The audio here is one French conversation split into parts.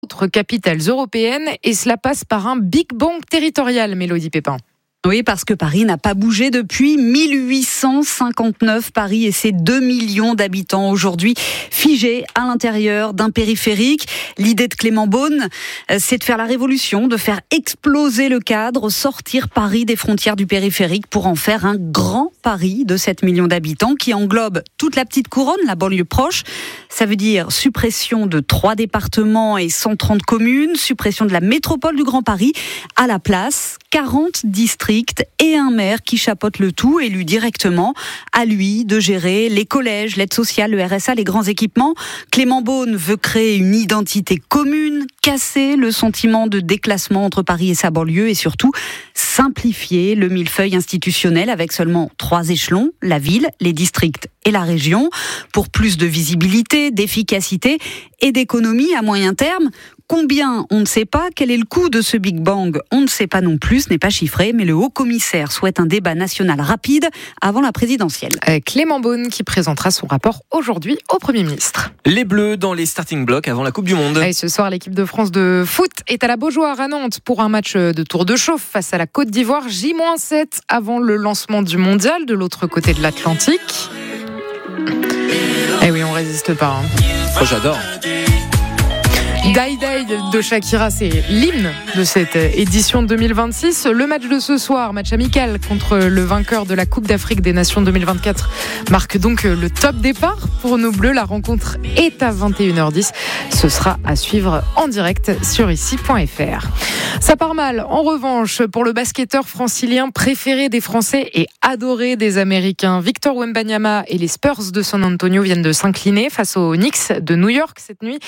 autres capitales européennes et cela passe par un Big Bang territorial, Mélodie Pépin. Oui, parce que Paris n'a pas bougé depuis 1859. Paris et ses 2 millions d'habitants aujourd'hui figés à l'intérieur d'un périphérique. L'idée de Clément Beaune, c'est de faire la révolution, de faire exploser le cadre, sortir Paris des frontières du périphérique pour en faire un grand Paris de 7 millions d'habitants qui englobe toute la petite couronne, la banlieue proche. Ça veut dire suppression de 3 départements et 130 communes, suppression de la métropole du Grand Paris. À la place, 40 districts et un maire qui chapeaute le tout, élu directement. À lui de gérer les collèges, l'aide sociale, le RSA, les grands équipements. Clément Beaune veut créer une identité commune, casser le sentiment de déclassement entre Paris et sa banlieue et surtout simplifier le millefeuille institutionnel avec seulement 3 échelons, la ville, les districts et la région, pour plus de visibilité, d'efficacité et d'économie à moyen terme. Combien, on ne sait pas. Quel est le coût de ce Big Bang? On ne sait pas non plus, ce n'est pas chiffré, mais le haut-commissaire souhaite un débat national rapide avant la présidentielle. Clément Beaune qui présentera son rapport aujourd'hui au Premier ministre. Les Bleus dans les starting blocks avant la Coupe du Monde. Et ce soir, l'équipe de France de foot est à la Beaujoire à Nantes pour un match de tour de chauffe face à la Côte d'Ivoire, J-7 avant le lancement du mondial de l'autre côté de l'Atlantique. Eh oui, on résiste pas. Oh, j'adore. Die Die de Shakira, c'est l'hymne de cette édition 2026. Le match de ce soir, match amical contre le vainqueur de la Coupe d'Afrique des Nations 2024, marque donc le top départ pour nos Bleus. La rencontre est à 21h10. Ce sera à suivre en direct sur ici.fr. Ça part mal, en revanche, pour le basketteur francilien préféré des Français et adoré des Américains. Victor Wembanyama et les Spurs de San Antonio viennent de s'incliner face aux Knicks de New York cette nuit,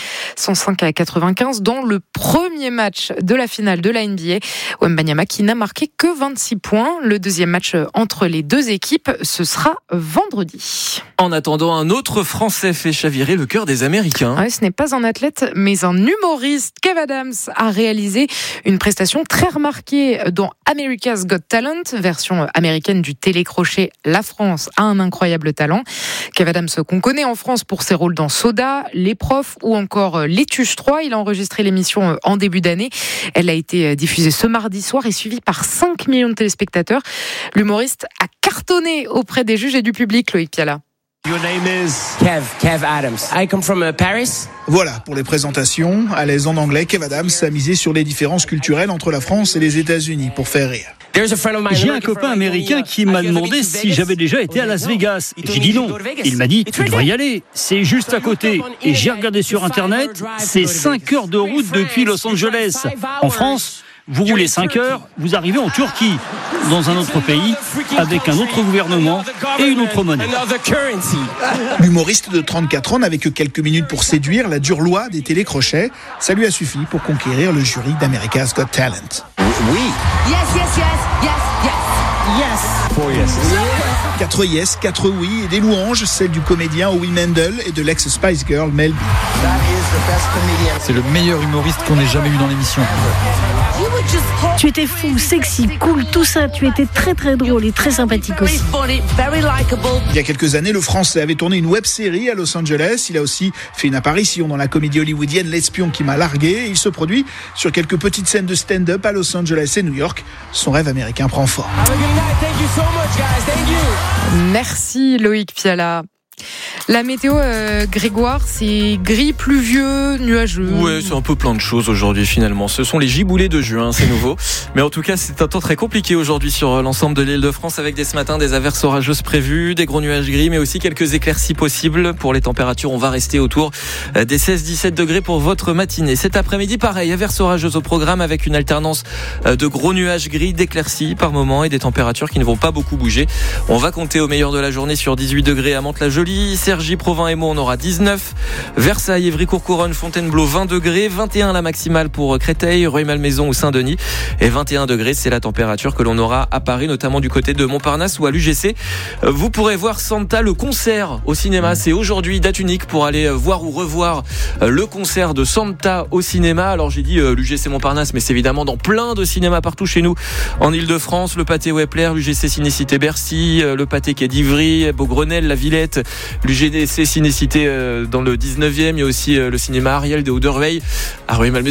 105-95, dans le premier match de la finale de la NBA. Wembanyama qui n'a marqué que 26 points. Le deuxième match entre les deux équipes, ce sera vendredi. En attendant, un autre Français fait chavirer le cœur des Américains. Ouais, ce n'est pas un athlète, mais un humoriste. Kev Adams a réalisé une prestation très remarquée dans America's Got Talent, version américaine du télécrochet La France a un incroyable talent. Kev Adams qu'on connaît en France pour ses rôles dans Soda, Les Profs ou encore Les Tuches 3. Il a enregistré l'émission en début d'année. Elle a été diffusée ce mardi soir et suivie par 5 millions de téléspectateurs. L'humoriste a cartonné auprès des juges et du public, Loïc Piala. Your name is Kev Adams. I come from Paris. Voilà, pour les présentations, à l'aise en anglais, Kev Adams a misé sur les différences culturelles entre la France et les États-Unis pour faire rire. J'ai un copain américain qui m'a demandé si j'avais déjà été à Las Vegas. J'ai dit non. Il m'a dit, tu devrais y aller. C'est juste à côté. Et j'ai regardé sur Internet, c'est 5 heures de route depuis Los Angeles. En France, vous roulez 5 heures, vous arrivez en Turquie, dans un autre pays, avec un autre gouvernement et une autre monnaie. L'humoriste de 34 ans n'avait que quelques minutes pour séduire la dure loi des télécrochets. Ça lui a suffi pour conquérir le jury d'America's Got Talent. Oui. Yes, yes, yes, yes, yes. Yes. 4 yes. 4 yes, 4 oui et des louanges, celles du comédien Howie Mandel et de l'ex-Spice Girl Mel B. C'est le meilleur humoriste qu'on ait jamais eu dans l'émission. Tu étais fou, sexy, cool, tout ça. Tu étais très très drôle et très sympathique aussi. Il y a quelques années, le Français avait tourné une web-série à Los Angeles. Il a aussi fait une apparition dans la comédie hollywoodienne L'espion qui m'a largué. Il se produit sur quelques petites scènes de stand-up à Los Angeles et New York. Son rêve américain prend forme. Merci Loïc Piala. La météo, Grégoire, c'est gris, pluvieux, nuageux. Ouais, c'est un peu plein de choses aujourd'hui finalement. Ce sont les giboulées de juin, c'est nouveau. Mais en tout cas, c'est un temps très compliqué aujourd'hui sur l'ensemble de l'Île-de-France avec dès ce matin des averses orageuses prévues, des gros nuages gris, mais aussi quelques éclaircies possibles. Pour les températures, on va rester autour des 16-17 degrés pour votre matinée. Cet après-midi, pareil, averses orageuses au programme avec une alternance de gros nuages gris, d'éclaircies par moment et des températures qui ne vont pas beaucoup bouger. On va compter au meilleur de la journée sur 18 degrés à Mantes-la-Jolie, Cergy, Provins et Meaux, on aura 19. Versailles, Évry-Courcouronnes, Fontainebleau, 20 degrés. 21 la maximale pour Créteil, Rueil-Malmaison ou Saint-Denis. Et 21 degrés, c'est la température que l'on aura à Paris, notamment du côté de Montparnasse ou à l'UGC. Vous pourrez voir Santa, le concert au cinéma. C'est aujourd'hui, date unique pour aller voir ou revoir le concert de Santa au cinéma. Alors j'ai dit l'UGC Montparnasse, mais c'est évidemment dans plein de cinémas partout chez nous en Ile-de-France. Le Pâté Wepler, l'UGC Cinécité Bercy, le Pâté Quai d'Ivry, Beaugrenelle, La Villette, l'UGC Cinécité dans le 19e. Il y a aussi le cinéma Ariel de Hauderveil à Rueil-Malmaison.